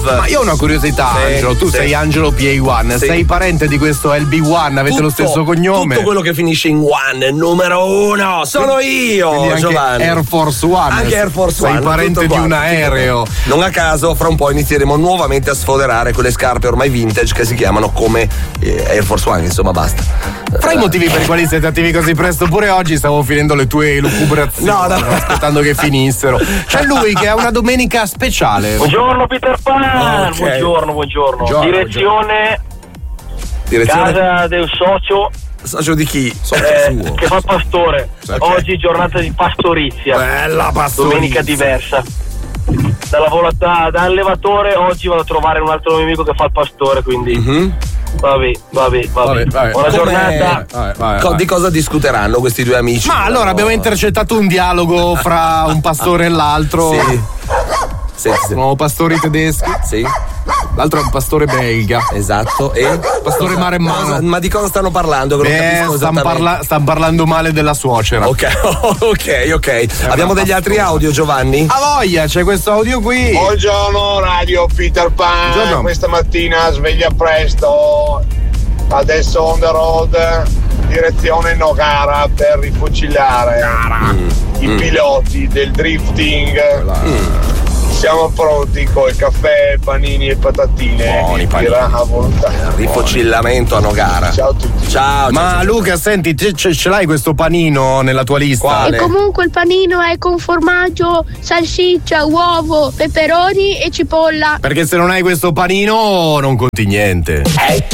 Love. Ma io ho una curiosità, Sì, Angelo. Tu sì. sei Angelo PA1, Sì. sei parente di questo LB1, avete lo stesso cognome. Tutto quello che finisce in one, numero uno, sono io, Quindi anche Giovanni. Air Force One. Anche Air Force sei One. parente tutto di qua, un tutto aereo. qua. Non a caso, fra un po' inizieremo nuovamente a sfoderare quelle scarpe ormai vintage che si chiamano come Air Force One, insomma, basta. Fra i motivi per i quali siete attivi così presto pure oggi, stavo finendo le tue lucubrazioni. No. Aspettando che finissero. C'è lui che ha una domenica speciale. Buongiorno Peter Pan, Ok. buongiorno. Direzione casa del socio Socio di chi? che fa pastore. Ok. Oggi giornata di pastorizia. Bella pastorizia. Domenica diversa. Da allevatore oggi vado a trovare un altro mio amico che fa il pastore, quindi vabbè. Buona giornata. Vai. Di cosa discuteranno questi due amici? Ma allora abbiamo intercettato un dialogo fra un pastore e l'altro. Sì. Sono pastori tedeschi. Sì. L'altro è un pastore belga. Esatto. E? Pastore maremmano. Ma di cosa stanno parlando? Che non capisco esattamente. Stanno parlando male della suocera. Ok. Abbiamo degli altri audio, Giovanni? A voglia, c'è questo audio qui. Buongiorno Radio Peter Pan. Buongiorno. Questa mattina sveglia presto, adesso on the road, direzione Nogara per rifucillare i piloti del drifting. Siamo pronti con il caffè, panini e patatine. Buoni panini. A volontà. Rifocillamento a Nogara. Ciao a tutti. Ciao. Ma Luca, senti, ce l'hai questo panino nella tua lista? Quale? E comunque il panino è con formaggio, salsiccia, uovo, peperoni e cipolla. Perché se non hai questo panino non conti niente.